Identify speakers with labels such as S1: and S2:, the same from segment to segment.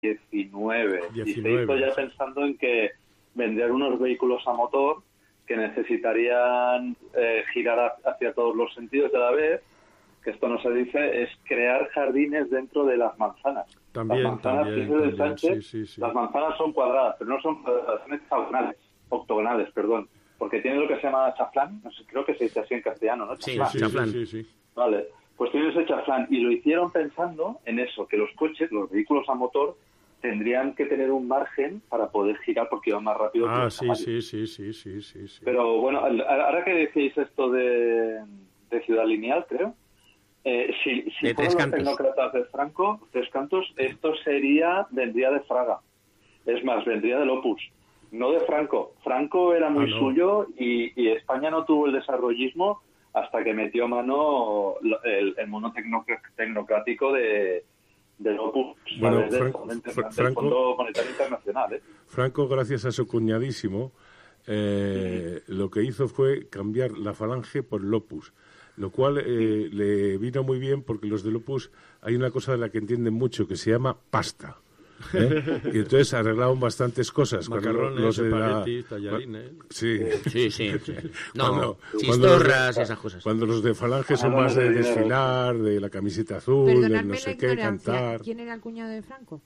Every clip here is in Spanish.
S1: 19. Y se hizo ya pensando en que vendrían unos vehículos a motor que necesitarían girar hacia todos los sentidos de la vez, que esto no se dice, es crear jardines dentro de las manzanas.
S2: También,
S1: las manzanas,
S2: también,
S1: Sánchez,
S2: sí.
S1: Las manzanas son cuadradas, pero no son cuadradas, son octogonales, porque tiene lo que se llama chaflán, no sé, creo que se dice así en castellano, ¿no?
S2: Chaflán. Sí.
S1: Vale, pues tiene ese chaflán, y lo hicieron pensando en eso, que los coches, los vehículos a motor, tendrían que tener un margen para poder girar porque iban más rápido que los caballos.
S2: Sí.
S1: Pero bueno, ahora que decís esto de Ciudad Lineal, creo, si fueran los tecnócratas de Franco, Tres Cantos, esto vendría de Fraga. Es más, vendría del Opus, no de Franco. Franco era muy suyo y España no tuvo el desarrollismo hasta que metió mano el mono tecnocrático del Opus,
S2: bueno,
S1: del Fondo Monetario Internacional.
S2: Franco, gracias a su cuñadísimo, lo que hizo fue cambiar la Falange por el Opus, lo cual le vino muy bien porque los del Opus hay una cosa de la que entienden mucho que se llama pasta. Y entonces arreglaban bastantes cosas.
S3: Macarrones, espaguetis, tallarines.
S2: Sí.
S4: No, chistorras y esas cosas.
S2: Cuando los de Falange son más de desfilar, de la camiseta azul, de no sé qué, cantar.
S5: ¿Quién era el cuñado de Franco?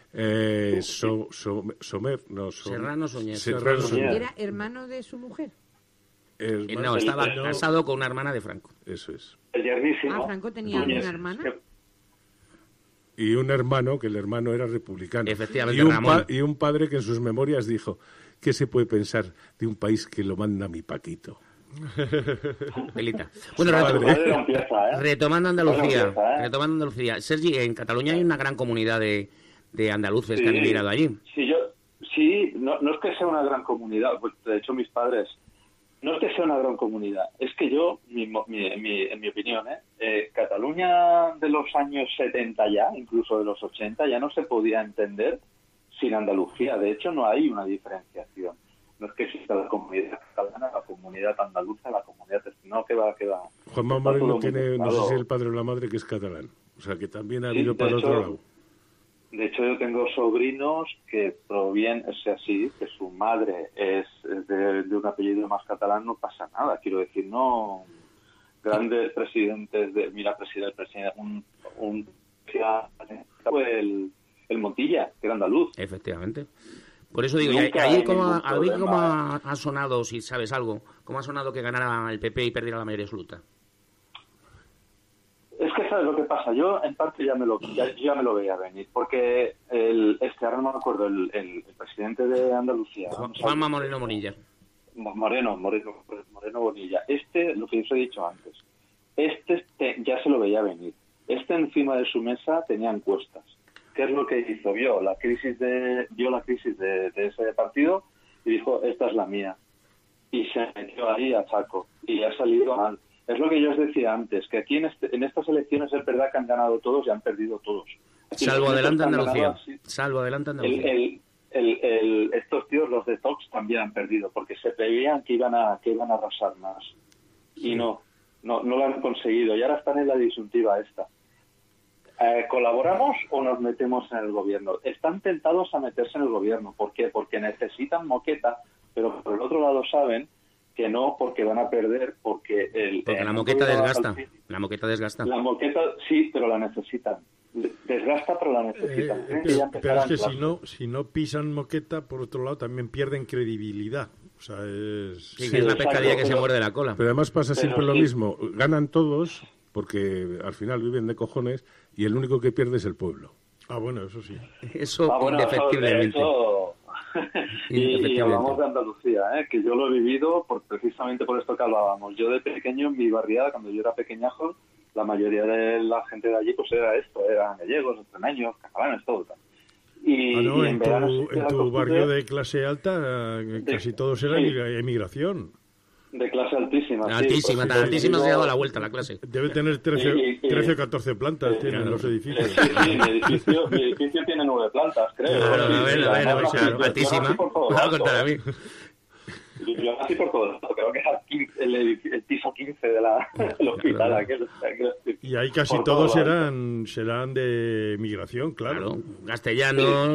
S4: Serrano Soñer.
S5: ¿Era hermano de su mujer?
S4: No, estaba casado con una hermana de Franco.
S2: Eso es.
S1: El yernísimo.
S5: ¿Franco tenía una hermana?
S2: Y un hermano, que el hermano era republicano.
S4: Efectivamente, Ramón.
S2: Y un padre que en sus memorias dijo: ¿qué se puede pensar de un país que lo manda mi Paquito?
S4: Pelita. Bueno, retomando Andalucía. Sergi, en Cataluña hay una gran comunidad de andaluces que han emigrado allí.
S1: No es que sea una gran comunidad, pues de hecho mis padres, no es que sea una gran comunidad, es que yo, en mi opinión, Cataluña de los años 70 ya, incluso de los 80, ya no se podía entender sin Andalucía. De hecho, no hay una diferenciación. No es que exista la comunidad catalana, la comunidad andaluza, la comunidad... No, que va.
S2: Juanma Moreno tiene, no sé si el padre o la madre, que es catalán. O sea, que también ha habido para otro lado.
S1: De hecho, yo tengo sobrinos que provienen, que su madre es de un apellido más catalán, no pasa nada. Quiero decir, no... Grandes presidentes fue el Montilla, que era andaluz.
S4: Efectivamente. Por eso digo, ¿ahí cómo ha sonado, si sabes algo, cómo ha sonado que ganara el PP y perdiera la mayoría absoluta?
S1: Es que sabes lo que pasa, yo en parte ya me lo veía venir, porque ahora no me acuerdo, el presidente de Andalucía,
S4: Juanma Moreno Bonilla.
S1: Moreno Bonilla. Lo que yo os he dicho antes, ya se lo veía venir. Encima de su mesa tenía encuestas. ¿Qué es lo que hizo? Vio la crisis de ese partido y dijo, esta es la mía. Y se metió ahí a saco y ha salido mal. Es lo que yo os decía antes, que aquí en estas elecciones es verdad que han ganado todos y han perdido todos.
S4: Salvo adelante Andalucía.
S1: Estos tíos, los de Vox, también han perdido, porque se preveían que iban a arrasar más. Y no lo han conseguido. Y ahora están en la disyuntiva esta. ¿Colaboramos o nos metemos en el gobierno? Están tentados a meterse en el gobierno. ¿Por qué? Porque necesitan moqueta, pero por el otro lado saben que no, porque van a perder, porque
S4: la moqueta desgasta. La moqueta desgasta.
S1: La moqueta sí, pero la necesitan. Desgasta, pero la necesitan.
S3: Pero es que si no pisan moqueta, por otro lado, también pierden credibilidad. O sea,
S4: es la pescadilla que se muerde la cola.
S2: Pero además pasa siempre lo mismo. Ganan todos, porque al final viven de cojones, y el único que pierde es el pueblo.
S3: Ah, bueno, eso sí.
S4: Eso, indefectiblemente.
S1: Y hablamos de Andalucía, que yo lo he vivido precisamente por esto que hablábamos. Yo de pequeño, en mi barriada, cuando yo era pequeñajo, la mayoría de la gente de allí pues era esto, eran gallegos, extremeños, catalanes, todo tal.
S3: En tu barrio de clase alta casi todos eran emigración.
S1: De clase altísima.
S4: Altísima, sí, tan altísima se ha dado la vuelta la clase.
S3: Debe tener 13 o 14 plantas tienen los edificios.
S1: Mi edificio tiene 9 plantas, creo.
S4: Claro, altísima. Me va a contar a mí.
S1: yo así por todo, creo que es el piso 15 del hospital aquel.
S3: Y ahí casi todos serán de migración, claro.
S4: Castellanos,